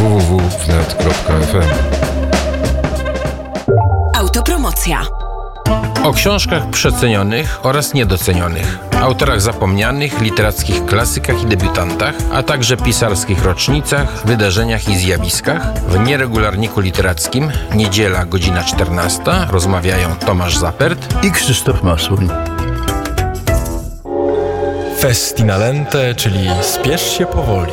www.wnet.fm. Autopromocja. O książkach przecenionych oraz niedocenionych, autorach zapomnianych, literackich klasykach i debiutantach, a także pisarskich rocznicach, wydarzeniach i zjawiskach. W Nieregularniku Literackim, niedziela, godzina 14, rozmawiają Tomasz Zapert i Krzysztof Masuń. Festinalente, czyli spiesz się powoli.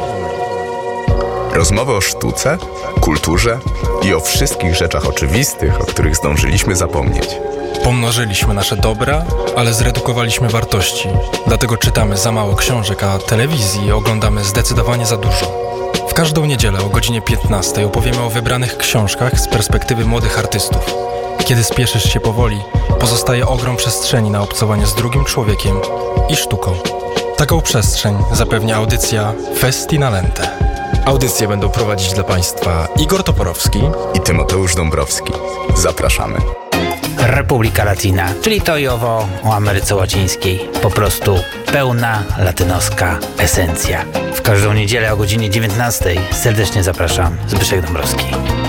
Rozmowy o sztuce, kulturze i o wszystkich rzeczach oczywistych, o których zdążyliśmy zapomnieć. Pomnożyliśmy nasze dobra, ale zredukowaliśmy wartości. Dlatego czytamy za mało książek, a telewizji oglądamy zdecydowanie za dużo. W każdą niedzielę o godzinie 15 opowiemy o wybranych książkach z perspektywy młodych artystów. Kiedy spieszysz się powoli, pozostaje ogrom przestrzeni na obcowanie z drugim człowiekiem i sztuką. Taką przestrzeń zapewnia audycja Festinalente. Audycje będą prowadzić dla Państwa Igor Toporowski i Tymoteusz Dąbrowski. Zapraszamy. Republika Latina, czyli to i owo o Ameryce Łacińskiej. Po prostu pełna latynoska esencja. W każdą niedzielę o godzinie 19 serdecznie zapraszam. Zbyszek Dąbrowski.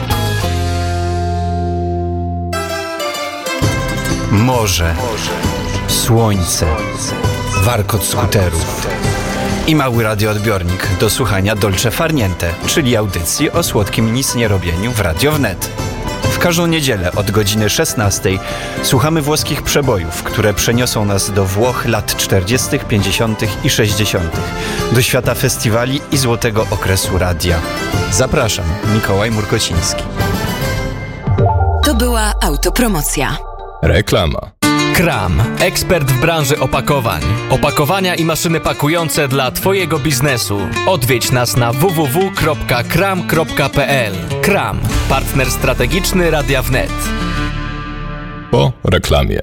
Morze, słońce, warkot skuterów i mały radioodbiornik do słuchania Dolce Far Niente, czyli audycji o słodkim nicnierobieniu w Radio Wnet. W każdą niedzielę od godziny 16 słuchamy włoskich przebojów, które przeniosą nas do Włoch lat 40., 50. i 60., do świata festiwali i złotego okresu radia. Zapraszam, Mikołaj Murkociński. To była autopromocja. Reklama. Kram, ekspert w branży opakowań. Opakowania i maszyny pakujące dla Twojego biznesu. Odwiedź nas na www.kram.pl. Kram, partner strategiczny Radia Wnet. Po reklamie.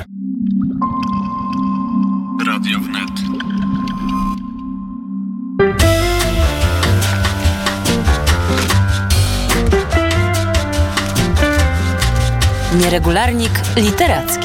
Radio Wnet. Nieregularnik literacki.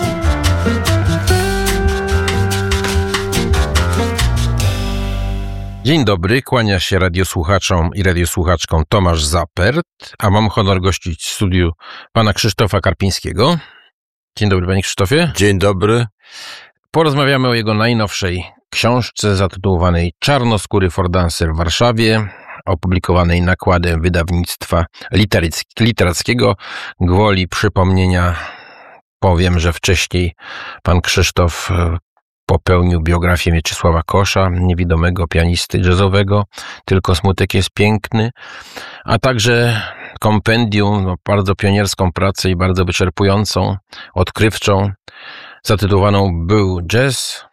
Dzień dobry, kłania się radiosłuchaczom i radiosłuchaczkom Tomasz Zapert, a mam honor gościć w studiu pana Krzysztofa Karpińskiego. Dzień dobry, panie Krzysztofie. Dzień dobry. Porozmawiamy o jego najnowszej książce zatytułowanej Czarnoskóry fordancer w Warszawie, opublikowanej nakładem wydawnictwa literackiego. Gwoli przypomnienia powiem, że wcześniej pan Krzysztof popełnił biografię Mieczysława Kosza, niewidomego pianisty jazzowego, Tylko smutek jest piękny, a także kompendium, bardzo pionierską pracę i bardzo wyczerpującą, odkrywczą, zatytułowaną Był jazz.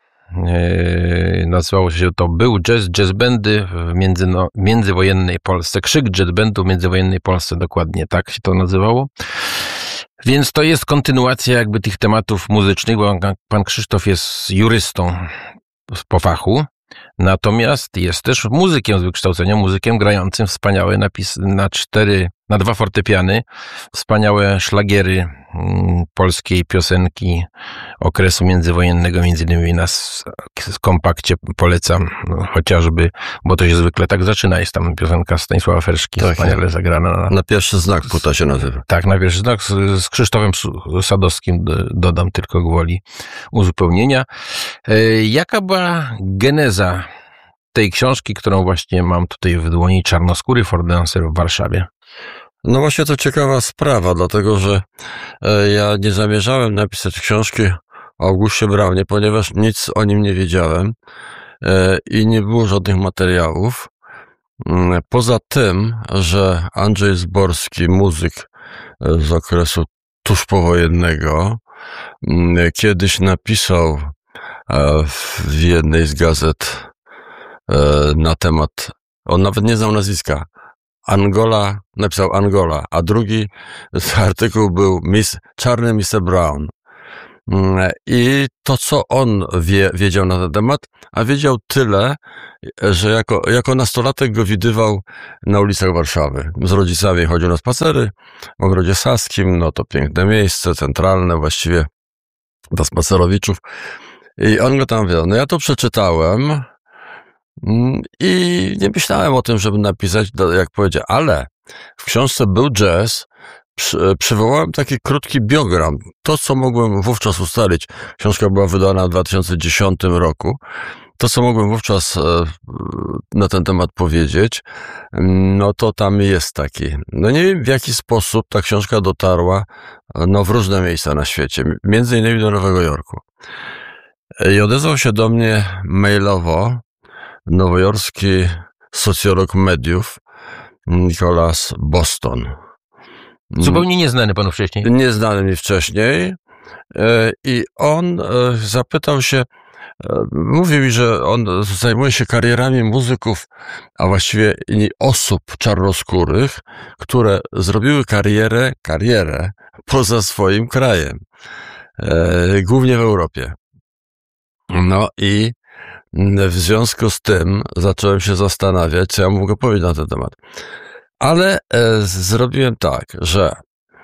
Nazywało się to Był jazz, jazz bandy w międzywojennej Polsce, krzyk jazz bandu w międzywojennej Polsce, dokładnie tak się to nazywało. Więc to jest kontynuacja jakby tych tematów muzycznych, bo pan Krzysztof jest jurystą po fachu, natomiast jest też muzykiem z wykształcenia, muzykiem grającym wspaniałe na 2 fortepiany, wspaniałe szlagiery polskiej piosenki okresu międzywojennego, między innymi na kompakcie polecam chociażby, bo to się zwykle tak zaczyna, jest tam piosenka Stanisława Ferszki, tak, wspaniale zagrana. Na pierwszy znak płyta się nazywa. Tak, na pierwszy znak z Krzysztofem Sadowskim, dodam tylko gwoli uzupełnienia. Jaka była geneza tej książki, którą właśnie mam tutaj w dłoni, Czarnoskóry fordancer w Warszawie? No właśnie to ciekawa sprawa, dlatego że ja nie zamierzałem napisać książki o Augustie Braunie, ponieważ nic o nim nie wiedziałem i nie było żadnych materiałów. Poza tym, że Andrzej Zborski, muzyk z okresu tuż powojennego, kiedyś napisał w jednej z gazet na temat, on nawet nie znał nazwiska, Angola, napisał Angola, a drugi artykuł był Czarny Mr. Brown. I to, co on wiedział na ten temat, a wiedział tyle, że jako nastolatek go widywał na ulicach Warszawy. Z rodzicami chodził na spacery w Ogrodzie Saskim, no to piękne miejsce, centralne właściwie dla spacerowiczów. I on go tam wiedział. No ja to przeczytałem I nie myślałem o tym, żeby napisać, jak powiedział, ale w książce był jazz, przywołałem taki krótki biogram. To, co mogłem wówczas ustalić, książka była wydana w 2010 roku, to, co mogłem wówczas na ten temat powiedzieć, no to tam jest taki. No nie wiem, w jaki sposób ta książka dotarła w różne miejsca na świecie, między innymi do Nowego Jorku. I odezwał się do mnie mailowo nowojorski socjolog mediów Nicholas Boston. Zupełnie nieznany panu wcześniej. Nieznany mi wcześniej. I on zapytał się, mówił mi, że on zajmuje się karierami muzyków, a właściwie osób czarnoskórych, które zrobiły karierę poza swoim krajem. Głównie w Europie. No i w związku z tym zacząłem się zastanawiać, co ja mogę powiedzieć na ten temat. Ale zrobiłem tak, że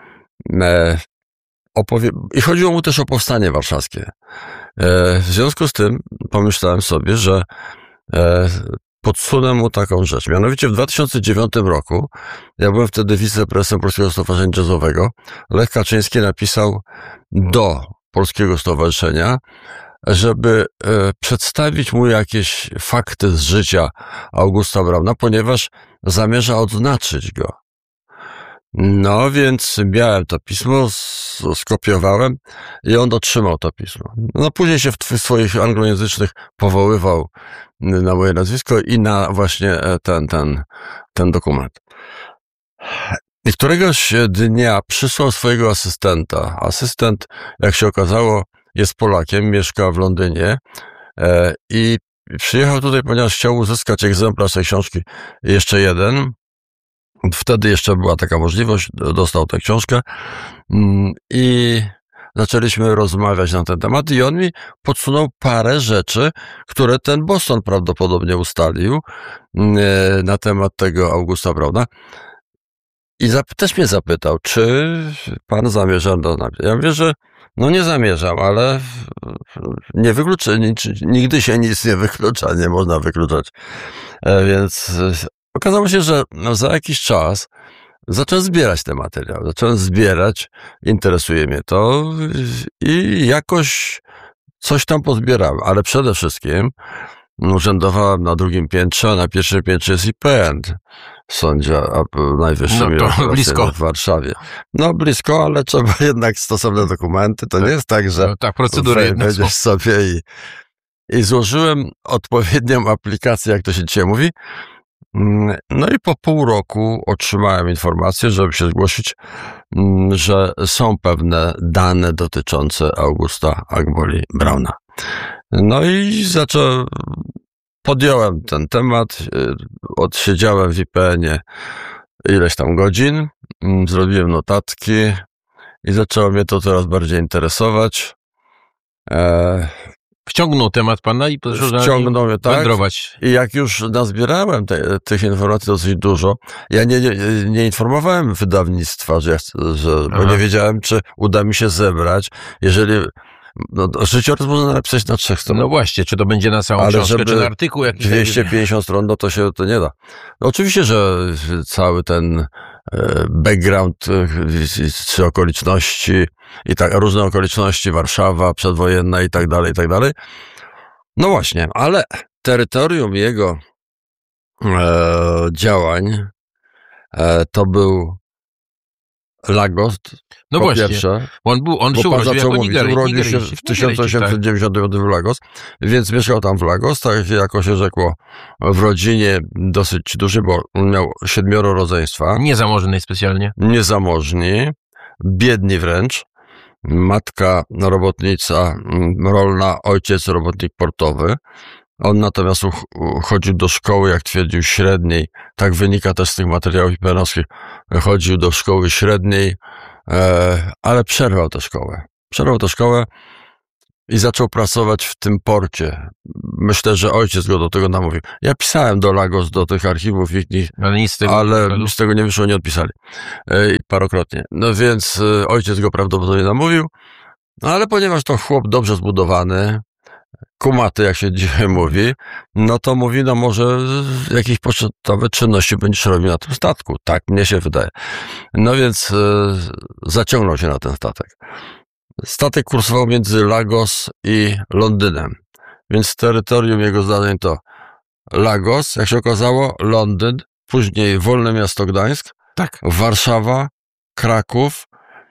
i chodziło mu też o powstanie warszawskie. W związku z tym pomyślałem sobie, że podsunę mu taką rzecz. Mianowicie w 2009 roku, ja byłem wtedy wiceprezesem Polskiego Stowarzyszenia Jazzowego, Lech Kaczyński napisał do Polskiego Stowarzyszenia, żeby przedstawić mu jakieś fakty z życia Augusta Brauna, ponieważ zamierza odznaczyć go. No więc miałem to pismo, skopiowałem i on otrzymał to pismo. No później się w swoich anglojęzycznych powoływał na moje nazwisko i na właśnie ten dokument. I któregoś dnia przysłał swojego asystenta. Asystent, jak się okazało, jest Polakiem, mieszka w Londynie i przyjechał tutaj, ponieważ chciał uzyskać egzemplarz tej książki, jeszcze jeden. Wtedy jeszcze była taka możliwość, dostał tę książkę i zaczęliśmy rozmawiać na ten temat i on mi podsunął parę rzeczy, które ten Boston prawdopodobnie ustalił na temat tego Augusta Brauna. I też mnie zapytał, czy pan zamierza Ja mówię, że no nie zamierzam, ale nie wykluczę, nigdy się nic nie wyklucza, nie można wykluczać. Więc okazało się, że za jakiś czas zacząłem zbierać ten materiał. Interesuje mnie to i jakoś coś tam pozbierałem, ale przede wszystkim urzędowałem na drugim piętrze, a na pierwszym piętrze jest IPN, sądzia najwyższym w Warszawie. No blisko, ale trzeba jednak stosowne dokumenty. To nie jest tak, że procedury wejdziesz sobie i złożyłem odpowiednią aplikację, jak to się dzisiaj mówi. No i po pół roku otrzymałem informację, żeby się zgłosić, że są pewne dane dotyczące Augusta Agboli Brauna. No i podjąłem ten temat, odsiedziałem w IPN-ie ileś tam godzin, zrobiłem notatki i zaczęło mnie to coraz bardziej interesować. Wciągnął temat pana i wciągnął mnie, tak. Wędrować. I jak już nazbierałem tych informacji dosyć dużo, ja nie informowałem wydawnictwa, bo nie wiedziałem, czy uda mi się zebrać. Jeżeli życiorys można napisać na 3 stronach. No właśnie, czy to będzie na całą książkę, czy na artykuł jakiś. 250 stron, no to nie da. No oczywiście, że cały ten background, czy okoliczności, i tak, różne okoliczności, Warszawa przedwojenna i tak dalej. No właśnie, ale terytorium jego działań to był Lagos. No właśnie, pierwsze, on się urodził się w 1899 w Lagos, więc mieszkał tam w Lagos, tak jako się rzekło, w rodzinie dosyć dużej, bo on miał 7 rodzeństwa. Niezamożnej specjalnie. Niezamożni, biedni wręcz. Matka robotnica rolna, ojciec robotnik portowy. On natomiast chodził do szkoły, jak twierdził, średniej. Tak wynika też z tych materiałów IPN-owskich. Chodził do szkoły średniej, ale przerwał tę szkołę i zaczął pracować w tym porcie. Myślę, że ojciec go do tego namówił. Ja pisałem do Lagos, do tych archiwów ich, ale z tego nie wyszło, nie odpisali. Parokrotnie. No więc ojciec go prawdopodobnie namówił, ale ponieważ to chłop dobrze zbudowany, kumaty, jak się dzisiaj mówi, no to mówi, no może jakieś pocztowe czynności będziesz robił na tym statku. Tak mnie się wydaje. No więc zaciągnął się na ten statek. Statek kursował między Lagos i Londynem, więc terytorium jego zdarzeń to Lagos, jak się okazało, Londyn, później Wolne Miasto Gdańsk, Tak. Warszawa, Kraków,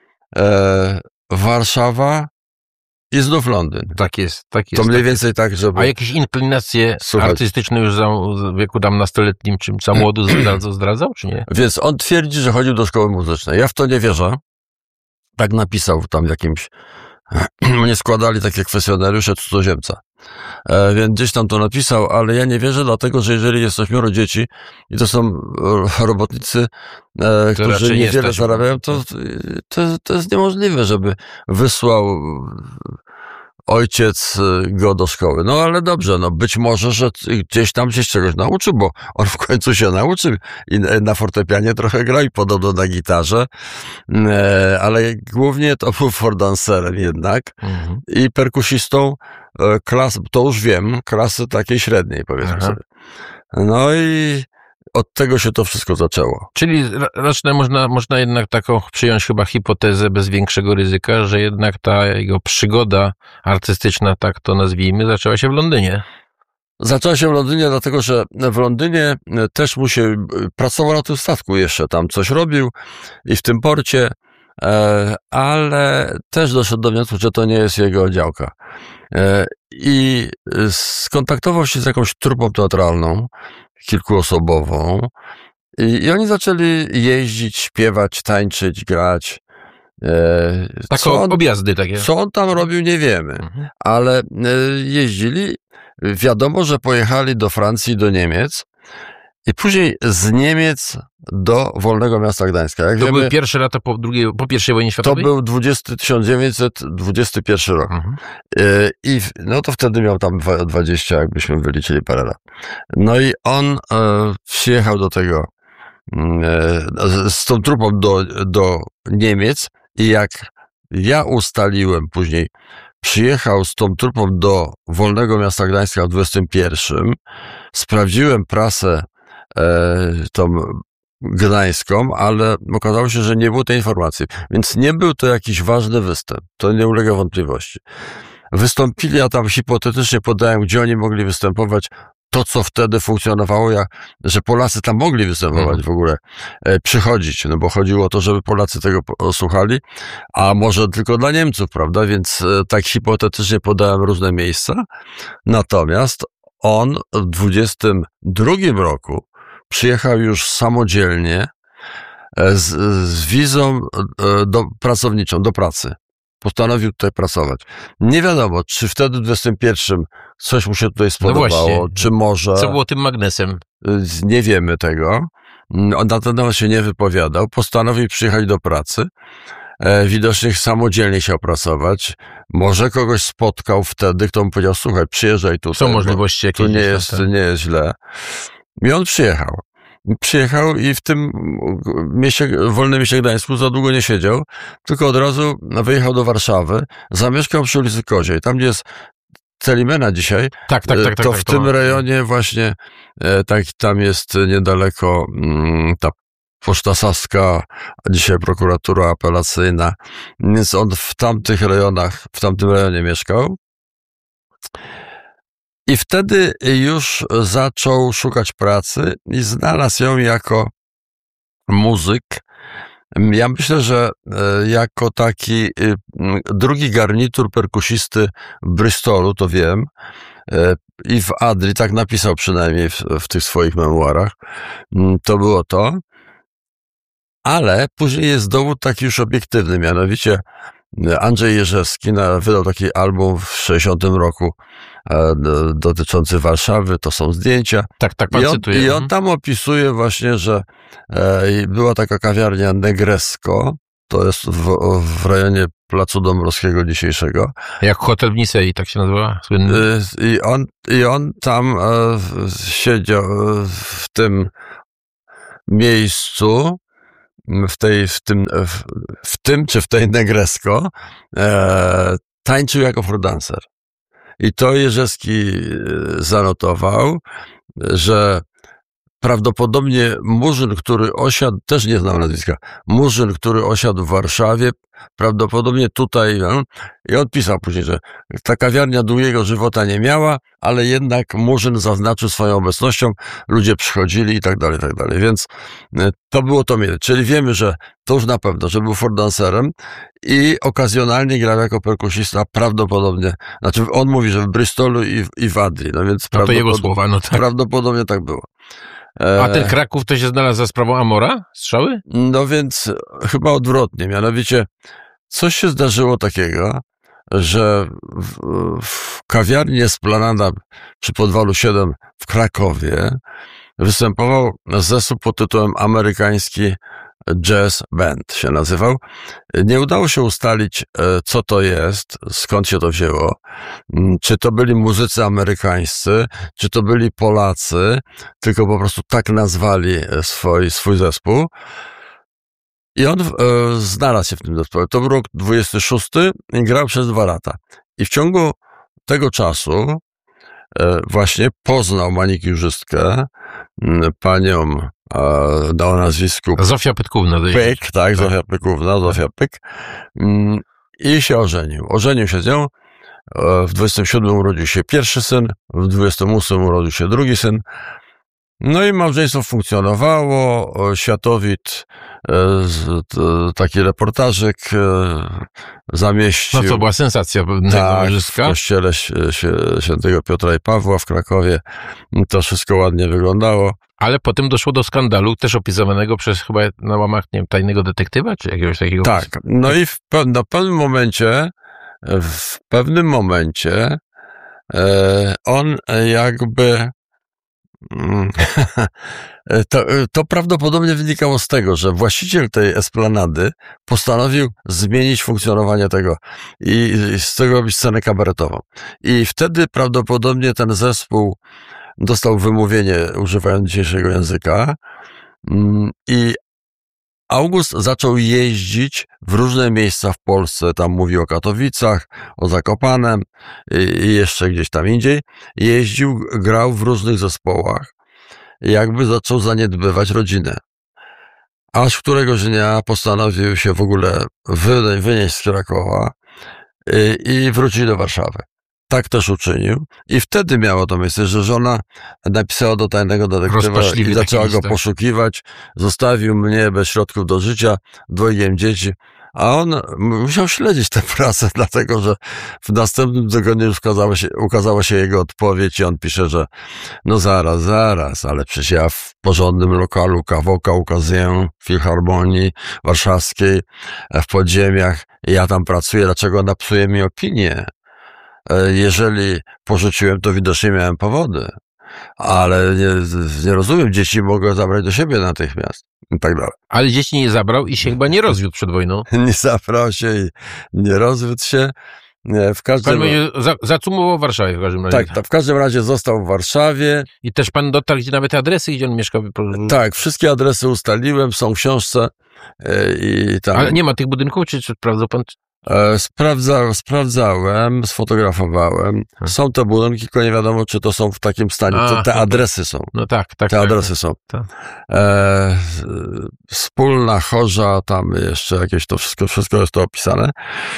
Warszawa i znów Londyn. Tak jest. To mniej więcej tak, żeby... A jakieś inklinacje artystyczne już w wieku tam nastoletnim, czym za młodu zdradzał, czy nie? Więc on twierdzi, że chodził do szkoły muzycznej. Ja w to nie wierzę. Tak napisał tam w jakimś... Mnie składali takie kwestionariusze cudzoziemca. Więc gdzieś tam to napisał, ale ja nie wierzę, dlatego że jeżeli jest 8 dzieci i to są robotnicy, którzy niewiele zarabiają, to jest niemożliwe, żeby wysłał ojciec go do szkoły. No ale dobrze, no być może, że gdzieś tam się czegoś nauczył, bo on w końcu się nauczył i na fortepianie trochę grał i podobno na gitarze, ale głównie to był fordancerem jednak i perkusistą klas, to już wiem, klasy takiej średniej, powiedzmy sobie. No i od tego się to wszystko zaczęło. Czyli raczej można jednak taką przyjąć chyba hipotezę bez większego ryzyka, że jednak ta jego przygoda artystyczna, tak to nazwijmy, zaczęła się w Londynie. Zaczęła się w Londynie, dlatego że w Londynie też pracował na tym statku jeszcze, tam coś robił i w tym porcie, ale też doszedł do wniosku, że to nie jest jego działka. I skontaktował się z jakąś trupą teatralną, kilkuosobową i oni zaczęli jeździć, śpiewać, tańczyć, grać. Objazdy takie. Co on tam robił, nie wiemy, ale jeździli. Wiadomo, że pojechali do Francji, do Niemiec i później z Niemiec do Wolnego Miasta Gdańska. Jak wiemy, były pierwsze lata po I wojnie światowej? To był 1921 rok. I no to wtedy miał tam 20, jakbyśmy wyliczyli parę lat. No i on przyjechał do tego z tą trupą do Niemiec i jak ja ustaliłem później, przyjechał z tą trupą do Wolnego Miasta Gdańska w 21. Sprawdziłem prasę tą gdańską, ale okazało się, że nie było tej informacji. Więc nie był to jakiś ważny występ. To nie ulega wątpliwości. Wystąpili, ja tam hipotetycznie podałem, gdzie oni mogli występować. To, co wtedy funkcjonowało, że Polacy tam mogli występować w ogóle, przychodzić, no bo chodziło o to, żeby Polacy tego słuchali, a może tylko dla Niemców, prawda? Więc tak hipotetycznie podałem różne miejsca. Natomiast on w 22 roku przyjechał już samodzielnie z wizą pracowniczą, do pracy. Postanowił tutaj pracować. Nie wiadomo, czy wtedy w 21 coś mu się tutaj spodobało, czy może... Co było tym magnesem? Nie wiemy tego. On na ten temat się nie wypowiadał. Postanowił przyjechać do pracy. Widocznie samodzielnie chciał pracować. Może kogoś spotkał wtedy, kto mu powiedział, słuchaj, przyjeżdżaj tutaj. Są możliwości jakieś. Tu nie jest źle. I on przyjechał. Przyjechał i w tym Wolnym Mieście Gdańsku za długo nie siedział, tylko od razu wyjechał do Warszawy, zamieszkał przy ulicy Koziej, tam gdzie jest Celimena dzisiaj, to w tym rejonie właśnie, tam jest niedaleko ta Poczta Saska, a dzisiaj prokuratura apelacyjna, więc on w tamtym rejonie mieszkał. I wtedy już zaczął szukać pracy i znalazł ją jako muzyk. Ja myślę, że jako taki drugi garnitur perkusisty w Bristolu, to wiem, i w Adrii, tak napisał przynajmniej w tych swoich memuarach, to było to. Ale później jest dowód taki już obiektywny, mianowicie Andrzej Jerzewski wydał taki album w 60 roku dotyczący Warszawy, to są zdjęcia. Tak, pan cytuje. I on tam opisuje właśnie, że była taka kawiarnia Negresco, to jest w rejonie Placu Dąbrowskiego dzisiejszego. Jak hotel w Nicei, tak się nazywa? Słynny. I on tam siedział w tym miejscu, w tym czy w tej Negresco, tańczył jako fordancer. I to Jerzewski zanotował, że prawdopodobnie Murzyn, który osiadł, też nie znam nazwiska, Murzyn, który osiadł w Warszawie, prawdopodobnie tutaj, i on pisał później, że ta kawiarnia długiego żywota nie miała, ale jednak Murzyn zaznaczył swoją obecnością, ludzie przychodzili i tak dalej, więc to było to miejsce. Czyli wiemy, że to już na pewno, że był fordancerem i okazjonalnie grał jako perkusista prawdopodobnie, znaczy on mówi, że w Bristolu i w Adrii, no więc to jego słowa, no tak. Prawdopodobnie tak było. A ten Kraków to się znalazł za sprawą Amora? Strzały? No więc chyba odwrotnie. Mianowicie coś się zdarzyło takiego, że w kawiarni Esplanada przy Podwalu 7 w Krakowie występował zespół pod tytułem Amerykański Jazz Band się nazywał. Nie udało się ustalić, co to jest, skąd się to wzięło. Czy to byli muzycy amerykańscy, czy to byli Polacy, tylko po prostu tak nazwali swój zespół. I on znalazł się w tym zespole. To był rok 26 i grał przez 2 lata. I w ciągu tego czasu właśnie poznał manikiurzystkę, panią o nazwisku Zofia Pytkówna. Pyk, tak, Zofia Pykówna, Zofia Pyk. I się ożenił. Ożenił się z nią. W 27 urodził się pierwszy syn, w 28 urodził się drugi syn. No i małżeństwo funkcjonowało. Światowid taki reportażyk zamieścił. No to była sensacja towarzyska. W kościele świętego Piotra i Pawła w Krakowie. To wszystko ładnie wyglądało. Ale potem doszło do skandalu, też opisywanego przez chyba na łamach, nie wiem, Tajnego Detektywa, czy jakiegoś takiego. Tak, no i na pewnym momencie on jakby to prawdopodobnie wynikało z tego, że właściciel tej esplanady postanowił zmienić funkcjonowanie tego i z tego robić scenę kabaretową. I wtedy prawdopodobnie ten zespół dostał wymówienie, używając dzisiejszego języka, i August zaczął jeździć w różne miejsca w Polsce. Tam mówi o Katowicach, o Zakopanem i jeszcze gdzieś tam indziej. Jeździł, grał w różnych zespołach. Jakby zaczął zaniedbywać rodzinę. Aż któregoś dnia postanowił się w ogóle wynieść z Krakowa i wrócić do Warszawy. Tak też uczynił. I wtedy miało to miejsce, że żona napisała do Tajnego Detektywa i zaczęła go poszukiwać. Zostawił mnie bez środków do życia, 2 dzieci. A on musiał śledzić tę pracę, dlatego że w następnym tygodniu już ukazała się jego odpowiedź i on pisze, że no zaraz, ale przecież ja w porządnym lokalu Kawoka ukazuję w Filharmonii Warszawskiej, w podziemiach, ja tam pracuję, dlaczego ona psuje mi opinię? Jeżeli porzuciłem, to widocznie miałem powody, ale nie rozumiem, dzieci mogę zabrać do siebie natychmiast i tak dalej. Ale dzieci nie zabrał i się chyba nie rozwiódł przed wojną. Nie zabrał się i nie rozwiódł się. W każdym razie zacumował w Warszawie w każdym razie. Tak, w każdym razie został w Warszawie. I też pan dotarł, gdzie nawet adresy, gdzie on mieszkał? Tak, wszystkie adresy ustaliłem, są w książce. I tam... Ale nie ma tych budynków, czy sprawdzał pan? Sprawdzałem, sfotografowałem. Są te budynki, tylko nie wiadomo, czy to są w takim stanie. Te adresy są. No tak. Te adresy są. Tak. Wspólna chorza, tam jeszcze jakieś to wszystko jest to opisane.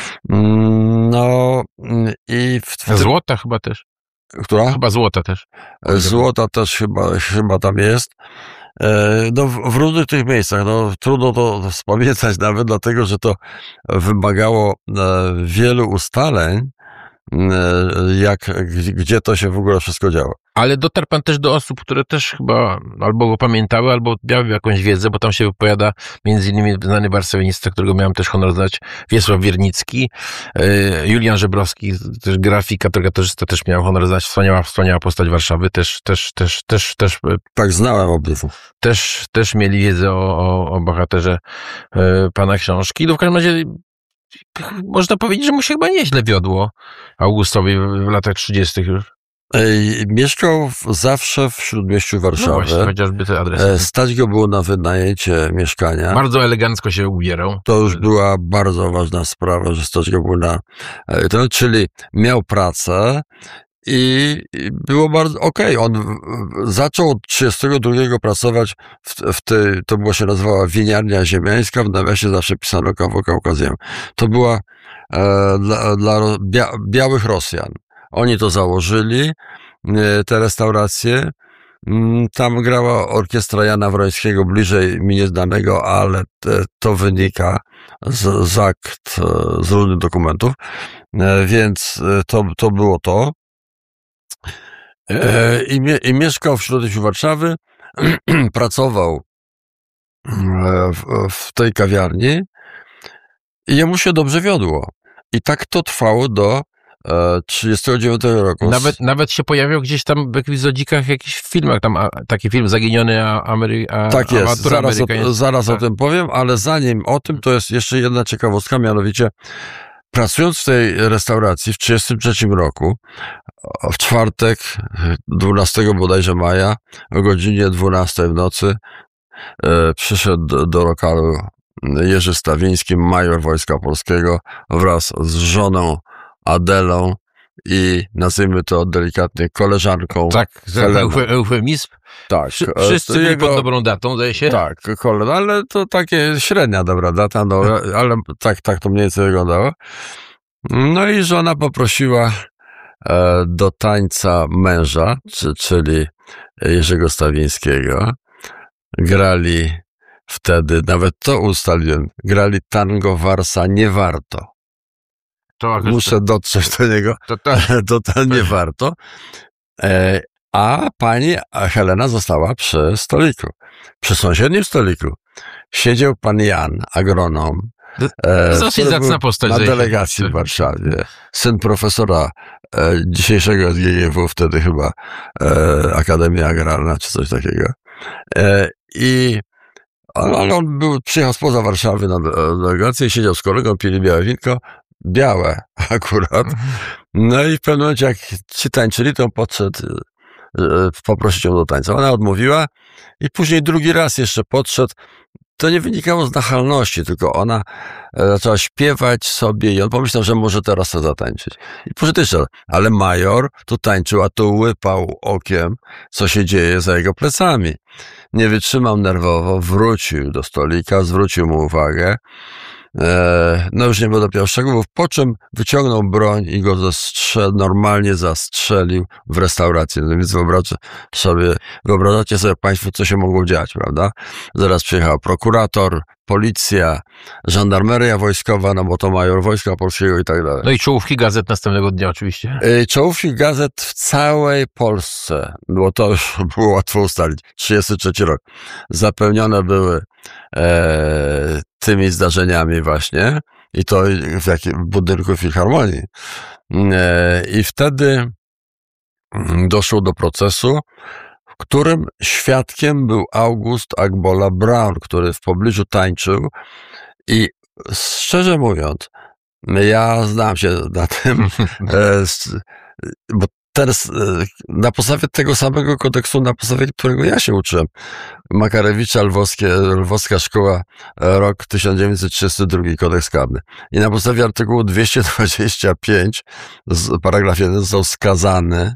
No i Złota chyba też. Która? Chyba Złota też. Złota też chyba tam jest. No, w różnych tych miejscach, no, trudno to wspominać nawet, dlatego, że to wymagało wielu ustaleń, gdzie to się w ogóle wszystko działo. Ale dotarł pan też do osób, które też chyba albo go pamiętały, albo miały jakąś wiedzę, bo tam się wypowiada między innymi znany warszawianista, którego miałem też honor znać, Wiesław Wiernicki, Julian Żebrowski, też grafik, karykaturzysta, też miał honor znać, wspaniała postać Warszawy, też. Tak, znałem obydwu. Też mieli wiedzę o bohaterze pana książki. No w każdym razie można powiedzieć, że mu się chyba nieźle wiodło Augustowi w latach 30. już. Mieszkał zawsze w Śródmieściu Warszawy. No właśnie, chociażby te adresy. Stać go było na wynajęcie mieszkania. Bardzo elegancko się ubierał. To już była bardzo ważna sprawa, że stać go było na to, czyli miał pracę i było bardzo okej. On zaczął od 32 pracować w tej, to była się nazywała Winiarnia Ziemiańska, w nawiasie zawsze pisano Kaukazjem. To była dla białych Rosjan. Oni to założyli, te restauracje. Tam grała orkiestra Jana Wrońskiego, bliżej mi nieznanego, ale to wynika z akt, z różnych dokumentów. Więc to było to. I mieszkał w środku Warszawy, pracował w tej kawiarni i jemu się dobrze wiodło. I tak to trwało do 39 roku. Nawet się pojawiał gdzieś tam w epizodikach, jakichś filmach, tam taki film Zaginiony tak jest, zaraz tak. O tym powiem, ale zanim o tym, to jest jeszcze jedna ciekawostka, mianowicie pracując w tej restauracji w 1933 roku, w czwartek, 12 bodajże maja, o godzinie 12 w nocy, przyszedł do lokalu Jerzy Stawiński, major Wojska Polskiego, wraz z żoną Adelą i nazwijmy to delikatnie koleżanką. Tak, eufemizm. Tak. Wszyscy byli pod dobrą datą, zdaje się. Tak, ale to takie średnia dobra data, no, ale tak to mniej więcej wyglądało. No i żona poprosiła do tańca męża, czyli Jerzego Stawińskiego. Grali wtedy, nawet to ustaliłem, grali tango Warsa nie warto. Muszę dotrzeć do niego, to nie warto. A pani Helena została przy stoliku, przy sąsiednim stoliku. Siedział pan Jan, agronom, dosyć zacna postać na delegacji w Warszawie, syn profesora dzisiejszego SGGW, wtedy chyba Akademia Agrarna, czy coś takiego. Ale on przyjechał spoza Warszawy na delegację i siedział z kolegą, pili białe winko, białe akurat. No i w pewnym momencie, jak ci tańczyli, to on podszedł poprosić ją do tańca. Ona odmówiła i później drugi raz jeszcze podszedł. To nie wynikało z nachalności, tylko ona zaczęła śpiewać sobie i on pomyślał, że może teraz chce zatańczyć. I poszedł jeszcze, ale major tu tańczył, a tu łypał okiem, co się dzieje za jego plecami. Nie wytrzymał nerwowo, wrócił do stolika, zwrócił mu uwagę. No już nie będę opiał szczegółów, po czym wyciągnął broń i go normalnie zastrzelił w restauracji. No więc wyobrażacie sobie państwo, co się mogło dziać, prawda? Zaraz przyjechał prokurator, policja, żandarmeria wojskowa, no bo to major Wojska Polskiego i tak dalej. No i czołówki gazet następnego dnia oczywiście. Czołówki gazet w całej Polsce, bo to już było łatwo ustalić. 1933 rok. Zapełnione były tymi zdarzeniami właśnie i to w budynku Filharmonii. I wtedy doszło do procesu, w którym świadkiem był August Agbola Braun, który w pobliżu tańczył i szczerze mówiąc, ja znam się na tym, bo teraz na podstawie tego samego kodeksu, na podstawie którego ja się uczyłem, Makarewicza, Lwowska Szkoła, rok 1932, kodeks karny. I na podstawie artykułu 225, paragraf 1, został skazany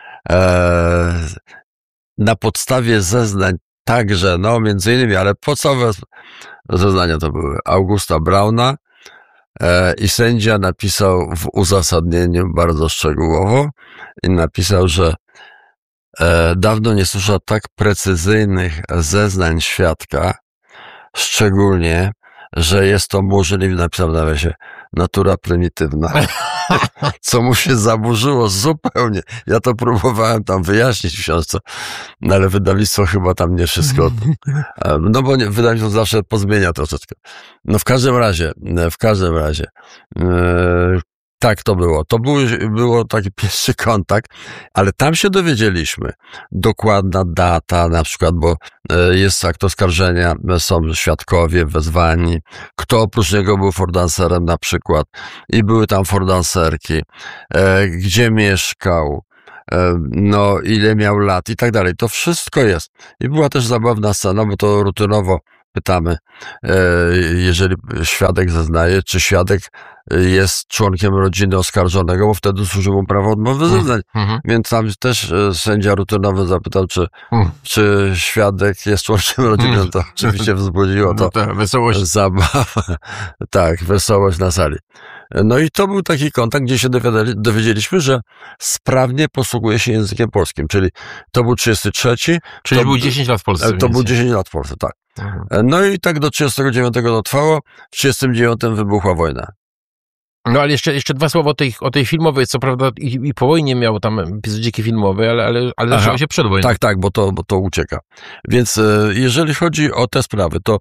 na podstawie zeznań także, no między innymi, ale podstawowe zeznania to były Augusta Brauna i sędzia napisał w uzasadnieniu bardzo szczegółowo i napisał, że dawno nie słyszał tak precyzyjnych zeznań świadka, szczególnie, że jest to możliwe, napisał w nawiasie, natura prymitywna, co mu się zaburzyło zupełnie. Ja to próbowałem tam wyjaśnić w książce, no ale wydawnictwo chyba tam nie wszystko, no bo wydawnictwo zawsze pozmienia troszeczkę. No w każdym razie, tak to było. To było taki pierwszy kontakt, ale tam się dowiedzieliśmy dokładna data, na przykład, bo jest akt oskarżenia, są świadkowie wezwani, kto oprócz niego był fordanserem na przykład i były tam fordanserki, gdzie mieszkał, no ile miał lat i tak dalej. To wszystko jest. I była też zabawna scena, bo to rutynowo pytamy, jeżeli świadek zeznaje, czy świadek jest członkiem rodziny oskarżonego, bo wtedy służy mu prawo odmowy zeznań. Więc tam też sędzia rutynowo zapytał, czy świadek jest członkiem rodziny. To oczywiście wzbudziło to wesołość. Zabawę. Tak, wesołość na sali. No i to był taki kontakt, gdzie się dowiedzieliśmy, że sprawnie posługuje się językiem polskim, czyli to był 33. Czyli był 10 lat w Polsce. To był 10 lat w Polsce, tak. No i tak do 39 to trwało, w 39 wybuchła wojna. No ale jeszcze dwa słowa o tej filmowej, co prawda i po wojnie miał tam epizodziki filmowe, ale zaczęło się przed wojną. Tak, bo to ucieka. Więc jeżeli chodzi o te sprawy, to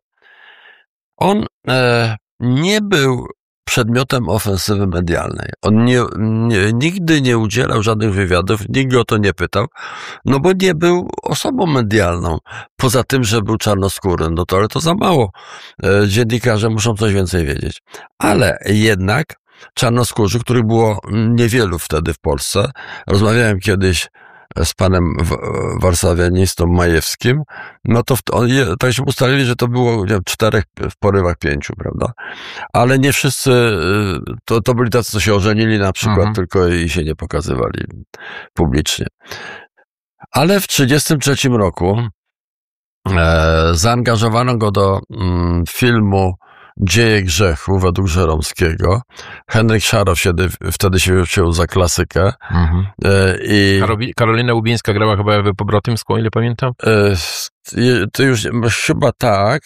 on nie był przedmiotem ofensywy medialnej. On nigdy nie udzielał żadnych wywiadów, nikt go o to nie pytał, no bo nie był osobą medialną. Poza tym, że był czarnoskóry, no to ale to za mało. Dziennikarze muszą coś więcej wiedzieć. Ale jednak czarnoskórzy, których było niewielu wtedy w Polsce, rozmawiałem kiedyś z panem warszawianistą Majewskim, no to tak się ustalili, że to było, nie wiem, 4 w porywach 5, prawda? Ale nie wszyscy, to byli tacy, co się ożenili na przykład, tylko i się nie pokazywali publicznie. Ale w 1933 roku zaangażowano go do filmu Dzieje grzechu według Żeromskiego. Henryk Szarow wtedy się wziął za klasykę. Karolina Łubieńska grała chyba w Pobrotymską, ile pamiętam? To już chyba tak.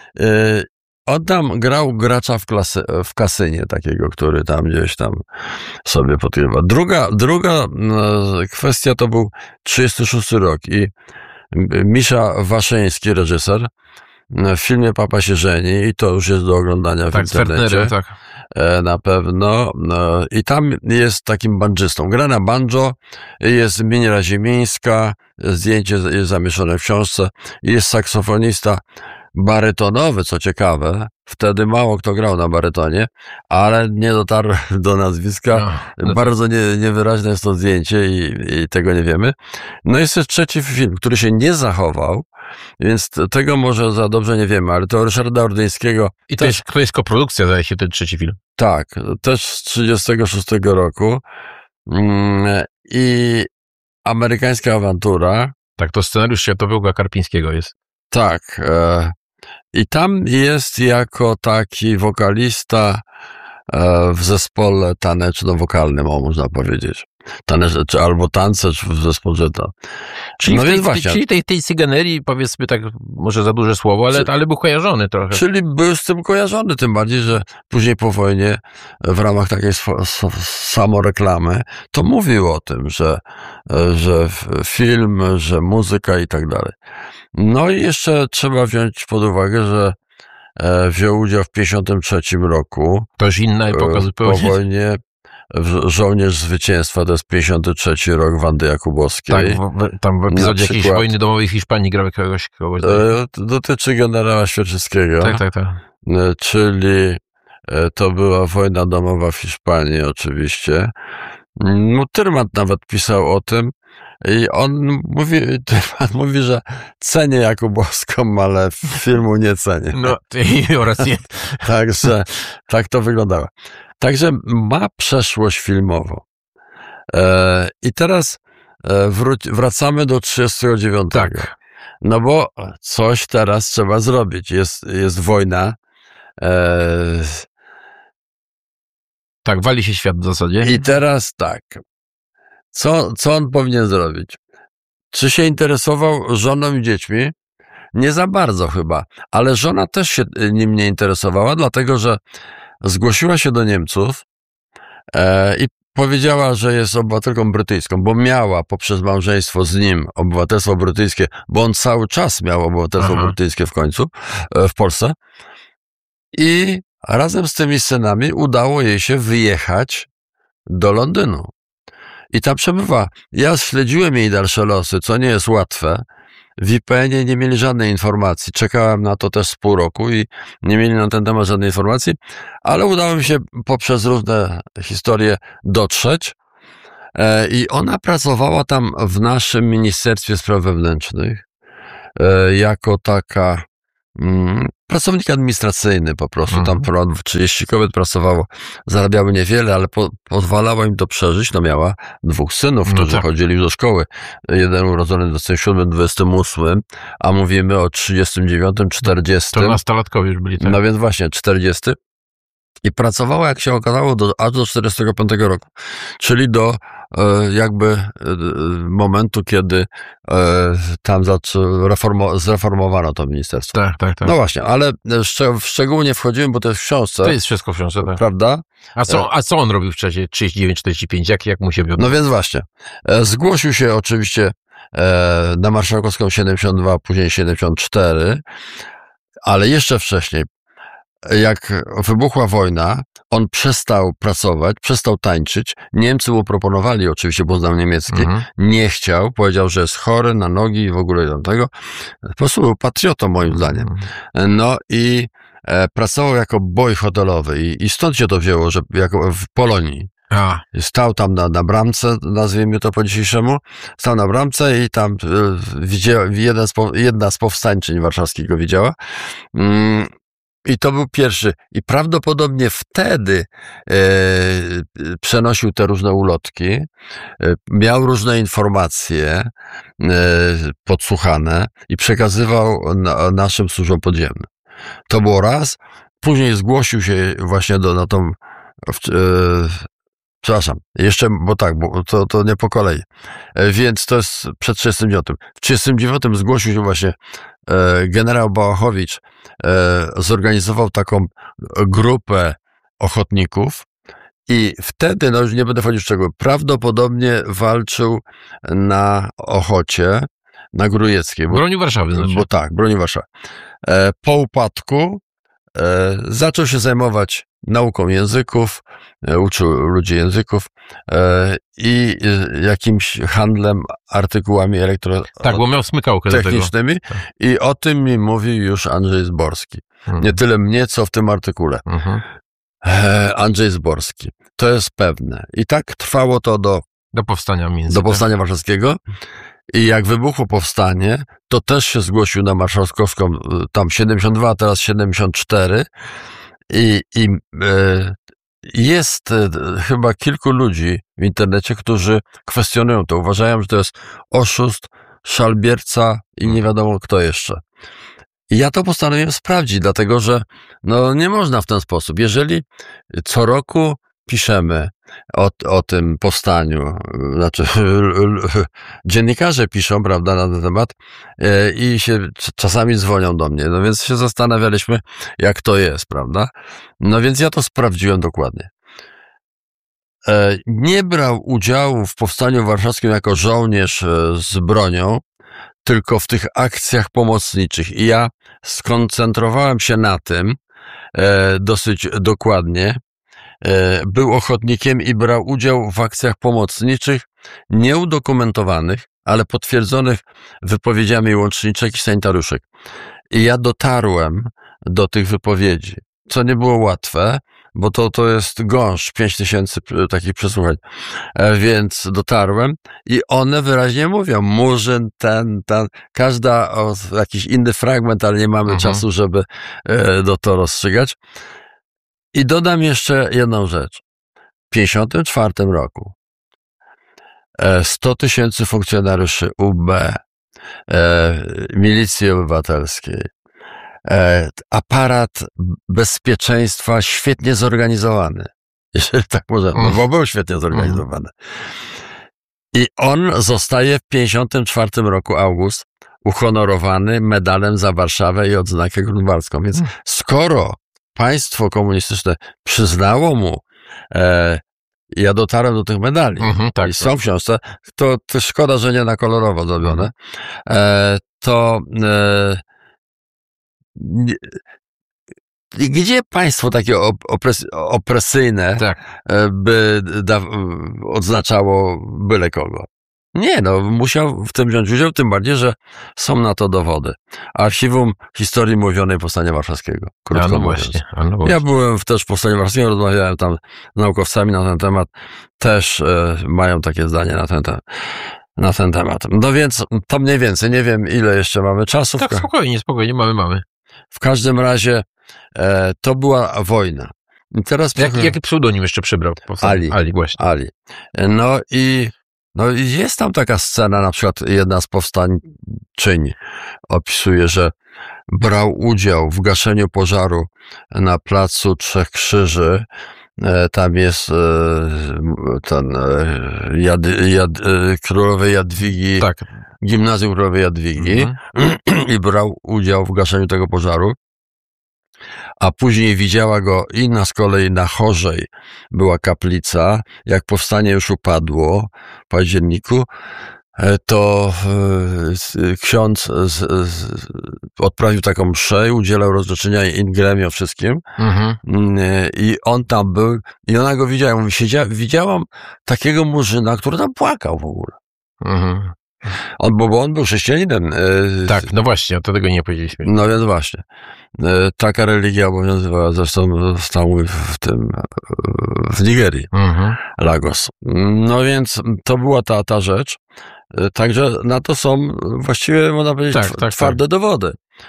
On tam grał gracza w kasynie takiego, który tam gdzieś tam sobie podgrywa. Druga kwestia to był 36 rok i Misza Waszyński, reżyser, w filmie Papa się żeni i to już jest do oglądania w internecie. Tak. Na pewno. I tam jest takim bandżystą. Gra na banjo, jest Minia Ziemińska, zdjęcie jest zamieszczone w książce, jest saksofonista barytonowy, co ciekawe. Wtedy mało kto grał na barytonie, ale nie dotarł do nazwiska. Bardzo niewyraźne jest to zdjęcie i tego nie wiemy. No jest też trzeci film, który się nie zachował, więc tego może za dobrze nie wiemy, ale to Ryszarda Ordyńskiego. I to jest koprodukcja, zdaje się, ten trzeci film. Tak, też z 1936 roku. I Amerykańska awantura. Tak, to scenariusz Światowego Karpińskiego jest. Tak. I tam jest jako taki wokalista w zespole taneczno-wokalnym, można powiedzieć. Albo tancerz w zespole. Czyli, czyli tej cyganerii, powiedzmy tak, może za duże słowo, ale był kojarzony trochę. Czyli był z tym kojarzony, tym bardziej, że później po wojnie w ramach takiej samoreklamy to mówił o tym, że film, że muzyka i tak dalej. No i jeszcze trzeba wziąć pod uwagę, że wziął udział w 1953 roku. To już inna epoka zupełnie. Po wojnie Żołnierz Zwycięstwa, to jest 1953 rok Wandy Jakubowskiej. Tak, tam w epizodzie jakiejś wojny domowej w Hiszpanii grał kogoś. Dotyczy generała Świerczyckiego. Tak. Czyli to była wojna domowa w Hiszpanii oczywiście. No, Tyrmat nawet pisał o tym i on mówi, że cenię Jakubowską, ale filmu nie cenię. No, oraz nie. Także tak to wyglądało. Także ma przeszłość filmową. I teraz wracamy do 1939. Tak. No bo coś teraz trzeba zrobić. Jest wojna. Tak, wali się świat w zasadzie. I teraz tak. Co on powinien zrobić? Czy się interesował żoną i dziećmi? Nie za bardzo chyba. Ale żona też się nim nie interesowała, dlatego że zgłosiła się do Niemców i powiedziała, że jest obywatelką brytyjską, bo miała poprzez małżeństwo z nim obywatelstwo brytyjskie, bo on cały czas miał obywatelstwo brytyjskie w końcu w Polsce. I razem z tymi synami udało jej się wyjechać do Londynu. I tam przebywa. Ja śledziłem jej dalsze losy, co nie jest łatwe. W IPN-ie nie mieli żadnej informacji. Czekałem na to też z pół roku i nie mieli na ten temat żadnej informacji, ale udało mi się poprzez różne historie dotrzeć. I ona pracowała tam w naszym Ministerstwie Spraw Wewnętrznych jako taka pracownik administracyjny po prostu. Tam ponad 30 kobiet pracowało, zarabiały niewiele, ale pozwalało im to przeżyć. No miała 2 synów, którzy chodzili do szkoły. Jeden urodzony w 27, 28, a mówimy o 39, 40. To nastolatkowie już byli, tak? No więc właśnie, 40. I pracowała, jak się okazało, aż do 45 roku. Czyli do jakby momentu, kiedy tam zreformowano to ministerstwo. Tak. No właśnie, ale w szczegóły nie wchodziłem, bo to jest w książce. To jest wszystko w książce, tak. Prawda? A co on robił w czasie 39-45? Jak mu się wiodło? No więc właśnie. Zgłosił się oczywiście na Marszałkowską 72, później 74, ale jeszcze wcześniej, jak wybuchła wojna, on przestał pracować, przestał tańczyć. Niemcy mu proponowali, oczywiście, bo znał niemiecki, nie chciał, powiedział, że jest chory na nogi i w ogóle do tego. Po prostu był patriotą, moim zdaniem. No i pracował jako boy hotelowy i stąd się to wzięło, że jako w Polonii. Stał tam na bramce, nazwijmy to po dzisiejszemu, stał na bramce i tam jedna z powstańczyń warszawskich go widziała. I to był pierwszy. I prawdopodobnie wtedy przenosił te różne ulotki, miał różne informacje podsłuchane i przekazywał naszym służbom podziemnym. To było raz. Później zgłosił się właśnie na tą... Przepraszam, jeszcze, bo to nie po kolei. Więc to jest przed 39. W 39 zgłosił się właśnie generał Bałachowicz, zorganizował taką grupę ochotników i wtedy, no już nie będę wchodził w szczegóły, prawdopodobnie walczył na Ochocie, na Grójeckiej. Bronił Warszawy. Znaczy. Bo tak, bronił Warszawy. Po upadku zaczął się zajmować nauką języków, uczył ludzi języków i jakimś handlem artykułami Tak, bo miał smykałkę technicznymi. I o tym mi mówił już Andrzej Zborski. Nie tyle mnie, co w tym artykule. Andrzej Zborski. To jest pewne. I tak trwało to do powstania warszawskiego. I jak wybuchło powstanie, to też się zgłosił na Marszałkowską, tam 72, a teraz 74. I jest chyba kilku ludzi w internecie, którzy kwestionują to. Uważają, że to jest oszust, szalbierca i nie wiadomo kto jeszcze. I ja to postanowiłem sprawdzić, dlatego że no, nie można w ten sposób. Jeżeli co roku piszemy o tym powstaniu, znaczy dziennikarze piszą, prawda, na ten temat i się czasami dzwonią do mnie, no więc się zastanawialiśmy, jak to jest, prawda? No więc ja to sprawdziłem dokładnie. Nie brał udziału w powstaniu warszawskim jako żołnierz z bronią, tylko w tych akcjach pomocniczych. I ja skoncentrowałem się na tym dosyć dokładnie. Był ochotnikiem i brał udział w akcjach pomocniczych, nieudokumentowanych, ale potwierdzonych wypowiedziami łączniczek i sanitariuszek. I ja dotarłem do tych wypowiedzi, co nie było łatwe, bo to jest gąszcz, 5000 takich przesłuchań. Więc dotarłem i one wyraźnie mówią, Murzyn, ten, każda jakiś inny fragment, ale nie mamy czasu, żeby to rozstrzygać. I dodam jeszcze jedną rzecz. W 1954 roku 100 000 funkcjonariuszy UB, Milicji Obywatelskiej, aparat bezpieczeństwa świetnie zorganizowany, jeżeli tak możemy, no bo był świetnie zorganizowany. I on zostaje w 1954 roku, august, uhonorowany medalem za Warszawę i odznakę grunwaldzką. Więc skoro państwo komunistyczne przyznało mu, ja dotarłem do tych medali i są w książce, to szkoda, że nie na kolorowo zrobione, gdzie państwo takie opresyjne by odznaczało byle kogo? Nie, no musiał w tym wziąć udział, tym bardziej, że są na to dowody. Archiwum Historii Mówionej Powstania Warszawskiego. Krótko mówiąc. Ja byłem też w Powstaniu Warszawskim, rozmawiałem tam z naukowcami na ten temat, też mają takie zdanie na ten temat. No więc to mniej więcej, nie wiem ile jeszcze mamy czasu. Tak, spokojnie, mamy. W każdym razie to była wojna. I teraz jaki pseudonim jeszcze przybrał? Ali, właśnie. Ali. No i jest tam taka scena, na przykład jedna z powstańczyń opisuje, że brał udział w gaszeniu pożaru na placu Trzech Krzyży. Tam jest ten Królowej Jadwigi, tak. Gimnazjum Królowej Jadwigi i brał udział w gaszeniu tego pożaru. A później widziała go z kolei na Chorzej była kaplica. Jak powstanie już upadło w październiku, to ksiądz odprawił taką mszę, udzielał rozrzeczenia in gremio wszystkim. I on tam był i ona go widziała. Mówi, widziałam takiego murzyna, który tam płakał w ogóle. Bo on był chrześcijaninem. Tak, no właśnie, to tego nie powiedzieliśmy. No więc właśnie. Taka religia obowiązywała zresztą w Nigerii, Lagos. No więc to była ta rzecz. Także na to są właściwie, można powiedzieć, twarde dowody.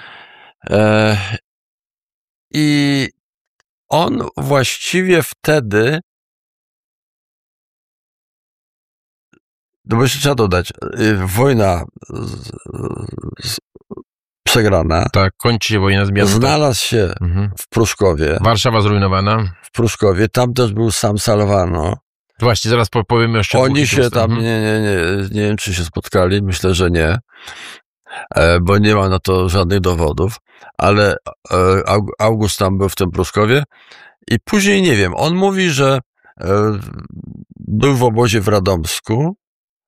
I on właściwie wtedy, no bo jeszcze trzeba dodać, wojna przegrana. Tak, kończy się wojna z miastem. Znalazł się w Pruszkowie. Warszawa zrujnowana. W Pruszkowie. Tam też był sam Salvano. Właśnie, zaraz powiemy jeszcze. Oni się tam, nie wiem, czy się spotkali. Myślę, że nie. Bo nie ma na to żadnych dowodów. Ale August tam był w tym Pruszkowie. I później, nie wiem, on mówi, że był w obozie w Radomsku.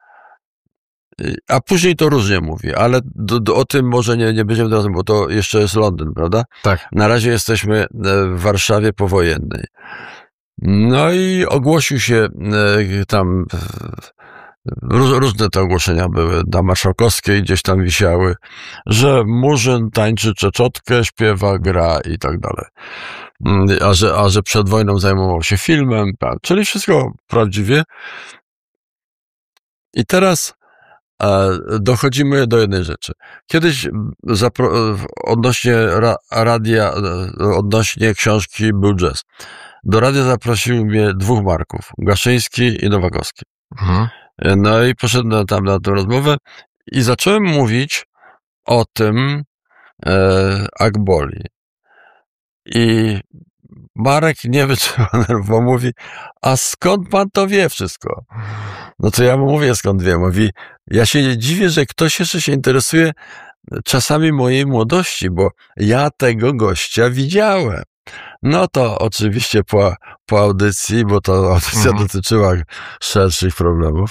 A później to różnie mówi, ale o tym może nie będziemy teraz, bo to jeszcze jest Londyn, prawda? Tak. Na razie jesteśmy w Warszawie powojennej. No i ogłosił się tam, różne te ogłoszenia były, na Marszałkowskiej gdzieś tam wisiały, że Murzyn tańczy czeczotkę, śpiewa, gra i tak dalej. A że przed wojną zajmował się filmem, czyli wszystko prawdziwie. I teraz dochodzimy do jednej rzeczy. Kiedyś odnośnie książki był jazz. Do radia zaprosił mnie dwóch Marków, Gaszyński i Nowakowski. No i poszedłem tam na tę rozmowę i zacząłem mówić o tym Akboli. I Marek nie wytrzymał nerwów, bo mówi, a skąd pan to wie wszystko? No to ja mu mówię, skąd wiem. Mówi, ja się nie dziwię, że ktoś jeszcze się interesuje czasami mojej młodości, bo ja tego gościa widziałem. No to oczywiście po audycji, bo to audycja dotyczyła szerszych problemów,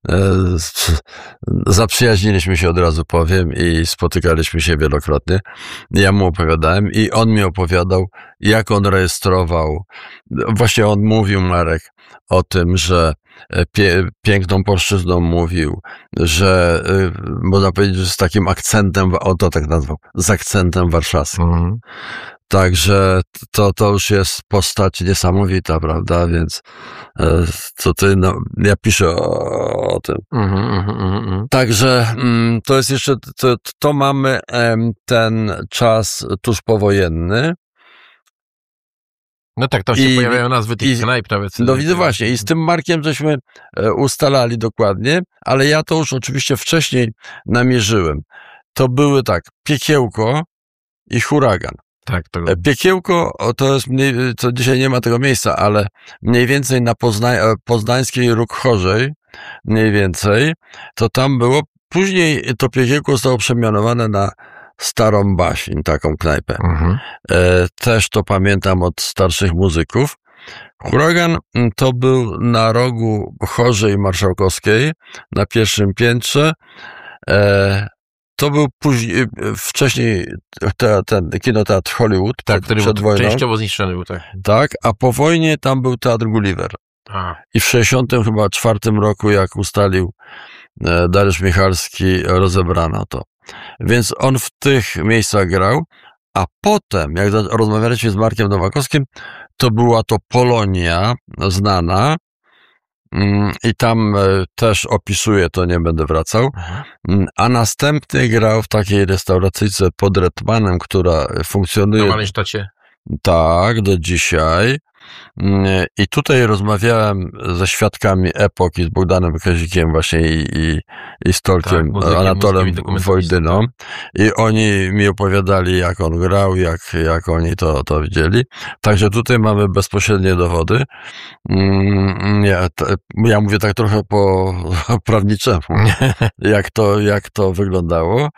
zaprzyjaźniliśmy się, od razu powiem, i spotykaliśmy się wielokrotnie. Ja mu opowiadałem i on mi opowiadał, jak on rejestrował. Właśnie on mówił, Marek, o tym, że piękną polszczyzną mówił, że można powiedzieć, że z takim akcentem, on to tak nazwał, z akcentem warszawskim. Także to już jest postać niesamowita, prawda? Więc ja piszę o tym. Także to jest jeszcze, to mamy ten czas tuż powojenny. No tak, tam się pojawiają nazwy tych knajp nawet. No widzę właśnie, i z tym Markiem żeśmy ustalali dokładnie, ale ja to już oczywiście wcześniej namierzyłem. To były tak, Piekiełko i Huragan. Tak, Piekiełko to jest to dzisiaj nie ma tego miejsca, ale mniej więcej na poznańskiej Róg Chorzej, mniej więcej, to tam było. Później to Piekiełko zostało przemianowane na Starą Baśń, taką knajpę. Też to pamiętam od starszych muzyków. Huragan to był na rogu Chorzej Marszałkowskiej, na pierwszym piętrze. To był wcześniej ten kinoteatr Hollywood, tak, który przed wojną. Częściowo zniszczony był, tak. Tak, a po wojnie tam był teatr Gulliver. I w 64 roku, jak ustalił Dariusz Michalski, Rozebrano to. Więc on w tych miejscach grał, a potem, jak rozmawialiśmy z Markiem Nowakowskim, to była to Polonia znana i tam też opisuję, to nie będę wracał, a następnie grał w takiej restauracyjce pod Retmanem, która funkcjonuje... Na Wallensztacie? Tak, do dzisiaj. I tutaj rozmawiałem ze świadkami epoki, z Bogdanem Kazikiem właśnie i z Tolkiem, Anatolem Wojdyną. I oni mi opowiadali, jak on grał, jak oni to widzieli. Także tutaj mamy bezpośrednie dowody. Ja mówię tak trochę po prawniczemu, jak to wyglądało.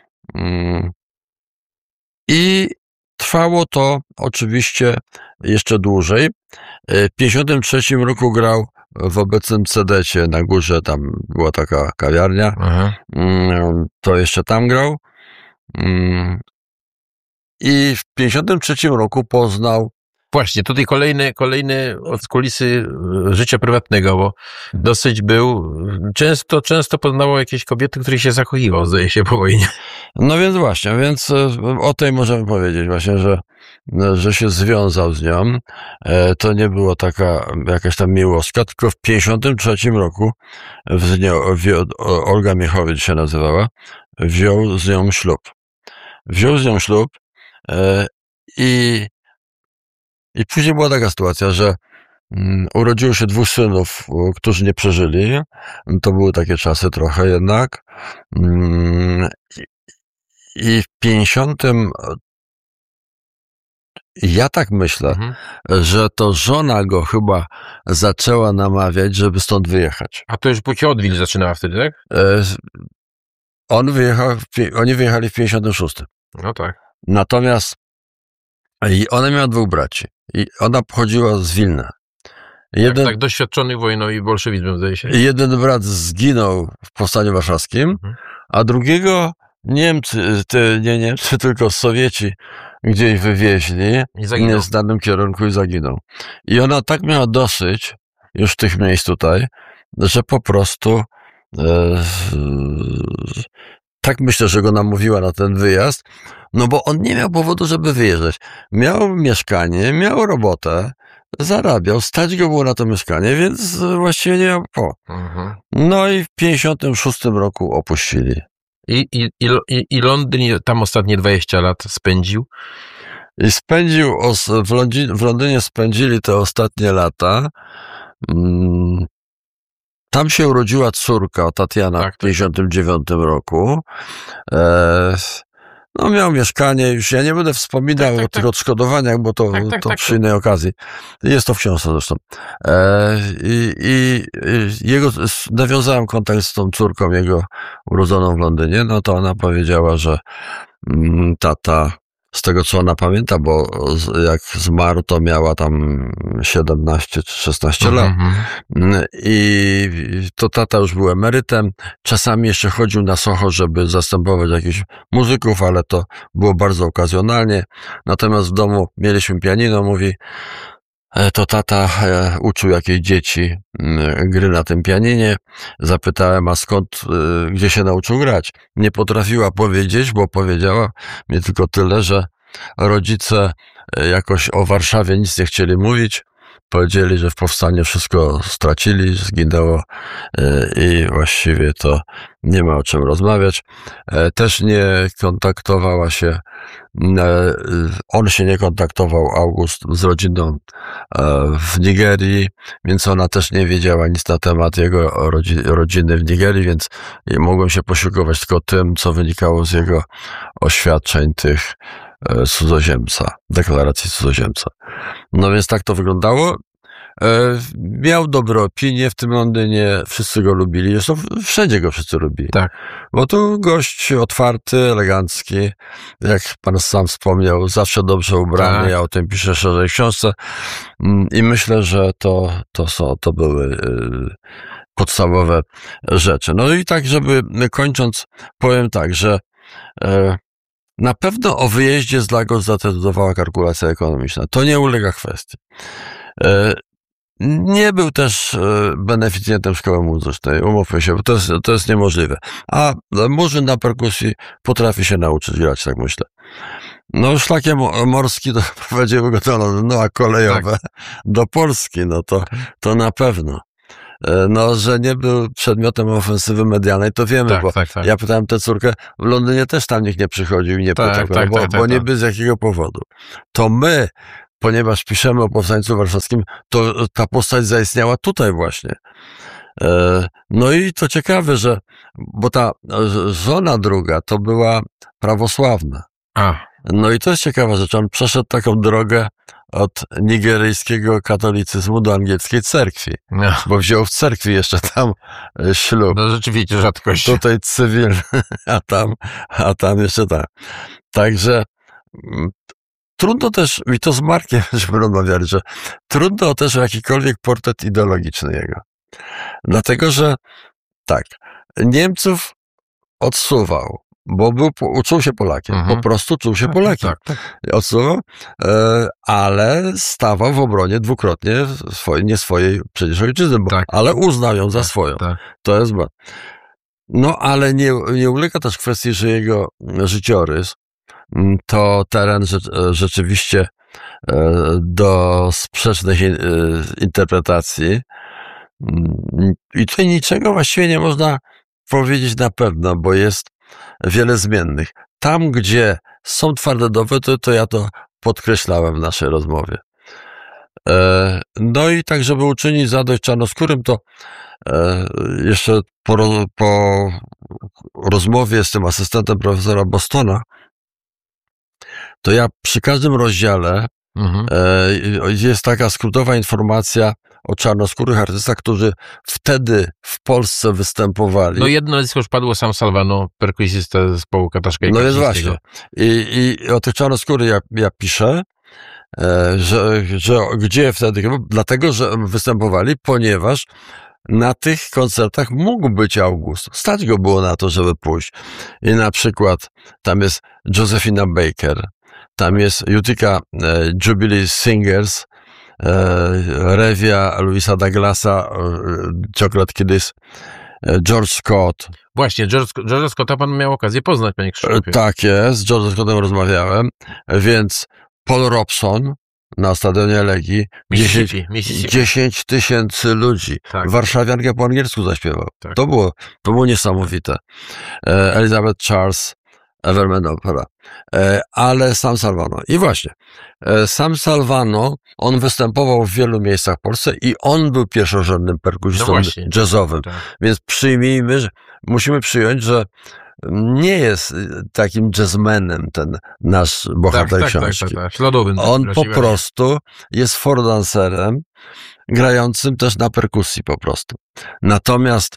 I trwało to oczywiście jeszcze dłużej. W 1953 roku grał w obecnym Cedecie na górze, tam była taka kawiarnia. To jeszcze tam grał. I w 1953 roku poznał... Właśnie, tutaj kolejny od kulisy życia prywatnego, bo dosyć był, często poznało jakieś kobiety, których się zakochiwał, zdaje się, po wojnie. No więc właśnie, o tej możemy powiedzieć właśnie, że się związał z nią. To nie było taka jakaś tam miłostka, tylko w 1953 roku Olga Miechowicz się nazywała, wziął z nią ślub i później była taka sytuacja, że urodziło się 2 synów, którzy nie przeżyli. To były takie czasy trochę jednak. I w 50. Ja tak myślę, że to żona go chyba zaczęła namawiać, żeby stąd wyjechać. A to już Płciodwil zaczynała wtedy, tak? Oni wyjechali w 56. No tak. Natomiast ona miała 2 braci. I ona pochodziła z Wilna. Tak doświadczonych wojną i bolszewizmem, zdaje się. Jeden brat zginął w Powstaniu Warszawskim, a drugiego Niemcy, tylko Sowieci gdzieś wywieźli w nieznanym kierunku i zaginął. I ona tak miała dosyć już tych miejsc tutaj, że po prostu tak myślę, że go namówiła na ten wyjazd, no bo on nie miał powodu, żeby wyjeżdżać. Miał mieszkanie, miał robotę, zarabiał, stać go było na to mieszkanie, więc właściwie nie miał No i w 56 roku opuścili. I Londyn tam ostatnie 20 lat spędził? I w Londynie spędzili te ostatnie lata. Tam się urodziła córka, Tatiana, w 59 roku. No miał mieszkanie, już ja nie będę wspominał o tych odszkodowaniach, bo to przy innej okazji. Jest to w książce zresztą. Nawiązałem kontakt z tą córką jego urodzoną w Londynie, no to ona powiedziała, że tata, z tego co ona pamięta, bo jak zmarł, to miała tam 17 czy 16 lat. I to tata już był emerytem. Czasami jeszcze chodził na Soho, żeby zastępować jakichś muzyków, ale to było bardzo okazjonalnie. Natomiast w domu mieliśmy pianino, mówi, to tata uczył jakieś dzieci gry na tym pianinie. Zapytałem, a skąd, gdzie się nauczył grać? Nie potrafiła powiedzieć, bo powiedziała mi tylko tyle, że rodzice jakoś o Warszawie nic nie chcieli mówić. Powiedzieli, że w powstaniu wszystko stracili, zginęło i właściwie to nie ma o czym rozmawiać. Też nie kontaktowała się, on się nie kontaktował, August, z rodziną w Nigerii, więc ona też nie wiedziała nic na temat jego rodziny w Nigerii, więc mogłem się posiłkować tylko tym, co wynikało z jego oświadczeń tych cudzoziemca, deklaracji cudzoziemca. No więc tak to wyglądało. Miał dobre opinie w tym Londynie, wszyscy go lubili, zresztą wszędzie go wszyscy lubili. Tak. Bo tu gość otwarty, elegancki, jak pan sam wspomniał, zawsze dobrze ubrany, tak. Ja o tym piszę szerzej w książce i myślę, że to były podstawowe rzeczy. No i tak, żeby kończąc, powiem tak, że na pewno o wyjeździe z Lagos zadecydowała kalkulacja ekonomiczna. To nie ulega kwestii. Nie był też beneficjentem szkoły muzycznej, umówmy się, bo to jest niemożliwe. A Murzyn na perkusji potrafi się nauczyć grać, tak myślę. No, szlakiem morski to prowadziły go no, a kolejowe do Polski, no to na pewno. No, że nie był przedmiotem ofensywy medialnej, to wiemy, bo ja pytałem tę córkę, w Londynie też tam nikt nie przychodził i nie pytał, bo nie by z jakiego powodu. To my, ponieważ piszemy o powstańcu warszawskim, to ta postać zaistniała tutaj właśnie. No i to ciekawe, że, bo ta żona druga to była prawosławna. No i to jest ciekawa rzecz, on przeszedł taką drogę od nigeryjskiego katolicyzmu do angielskiej cerkwi, bo wziął w cerkwi jeszcze tam ślub. No rzeczywiście rzadkość. Tutaj cywilny, a tam jeszcze tak. Także trudno też, i to z Markiem żeśmy rozmawiali, że trudno też o jakikolwiek portret ideologiczny jego. Dlatego, że tak, Niemców odsuwał, bo uczył się Polakiem, po prostu czuł się Polakiem. Odsuwał, ale stawał w obronie dwukrotnie nie swojej przecież ojczyzny, ale uznał ją za swoją. To jest błąd. No, ale nie ulega też kwestii, że jego życiorys to teren rzeczywiście do sprzecznych interpretacji i tutaj niczego właściwie nie można powiedzieć na pewno, bo jest wiele zmiennych. Tam, gdzie są twarde dowody, to ja to podkreślałem w naszej rozmowie. No i tak, żeby uczynić zadość czarnoskórym, to jeszcze po rozmowie z tym asystentem profesora Bostona, to ja przy każdym rozdziale jest taka skrótowa informacja o czarnoskórych artystach, którzy wtedy w Polsce występowali. No jedno nazwisko już padło, Sam Salvano, perkusista zespołu Kataszka i Kaczyńskiego. No jest właśnie. I o tych czarnoskórych ja piszę, że gdzie wtedy? Dlatego, że występowali, ponieważ na tych koncertach mógł być August. Stać go było na to, żeby pójść. I na przykład tam jest Josephina Baker, tam jest Utica Jubilee Singers, Revia Louisa Douglasa, Chocolate Kiddies, George Scott. Właśnie, George'a Scotta pan miał okazję poznać, panie Krzysztofie. Tak jest, z George'em Scottem rozmawiałem, więc Paul Robson na stadionie Legii, 10 tysięcy ludzi. Warszawiankę po angielsku zaśpiewał. To było niesamowite. Elizabeth Charles, Everman Opera. Ale Sam Salvano. I właśnie, Sam Salvano, on występował w wielu miejscach w Polsce i on był pierwszorzędnym perkusistą jazzowym. Więc musimy przyjąć, że nie jest takim jazzmenem ten nasz bohater książki. On po prostu jest fordancerem, grającym też na perkusji po prostu. Natomiast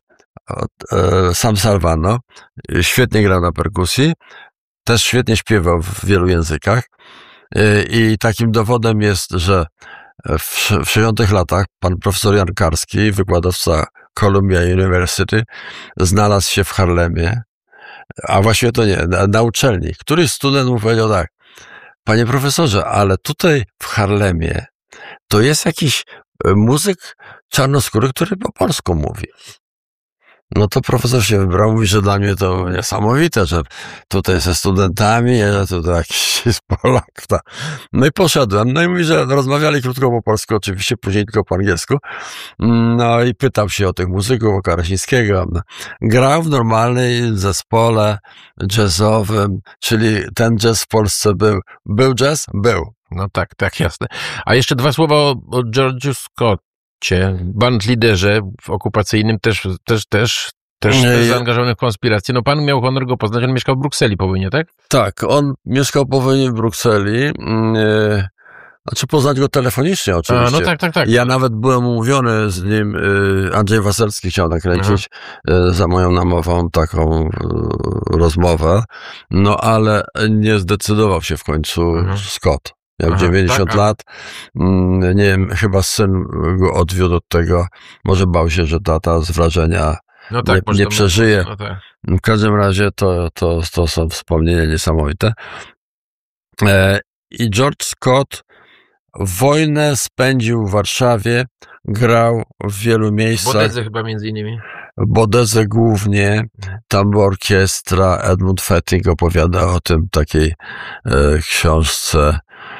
Sam Salvano świetnie grał na perkusji, też świetnie śpiewał w wielu językach i takim dowodem jest, że w 60 latach pan profesor Jan Karski, wykładowca Columbia University, znalazł się w Harlemie, a właściwie to nie, na uczelni. Któryś student mu powiedział tak: panie profesorze, ale tutaj w Harlemie to jest jakiś muzyk czarnoskóry, który po polsku mówi. No to profesor się wybrał, mówi, że dla mnie to niesamowite, że tutaj ze studentami, że tutaj jakiś jest Polak. No i poszedłem, no i mówi, że rozmawiali krótko po polsku, oczywiście, później tylko po angielsku. No i pytał się o tych muzyków, o Karasińskiego. Grał w normalnej zespole jazzowym, czyli ten jazz w Polsce był. Był jazz? Był. No tak, jasne. A jeszcze dwa słowa o George'u Scottie, bandliderze okupacyjnym, też zaangażowany w konspirację. No pan miał honor go poznać, on mieszkał w Brukseli po wojnie, tak? Tak, on mieszkał po wojnie w Brukseli. Znaczy poznać go telefonicznie oczywiście. Tak. Ja nawet byłem umówiony z nim, Andrzej Waselski chciał nakręcić za moją namową taką rozmowę, no ale nie zdecydował się w końcu Scott. Miał 90 lat, nie wiem, chyba syn go odwiódł od tego, może bał się, że tata z wrażenia nie przeżyje. W każdym razie to są wspomnienia niesamowite. I George Scott Wojnę spędził w Warszawie, grał w wielu miejscach. Bodedze chyba między innymi. Bodedze głównie, tam była orkiestra, Edmund Fetting opowiada o tym takiej książce,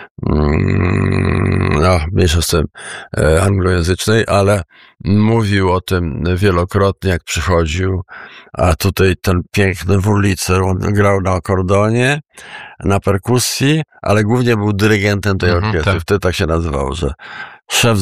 mniejsza z tym, anglojęzycznej, ale mówił o tym wielokrotnie, jak przychodził, a tutaj ten piękny Wurlitzer, on grał na akordeonie, na perkusji, ale głównie był dyrygentem tej orkiestry. Wtedy tak się nazywało, że szef